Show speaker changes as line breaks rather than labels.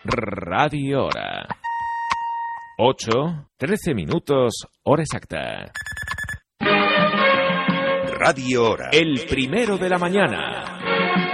Radio Hora. 8:13 minutos, hora exacta.
Radio Hora.
El primero de la mañana.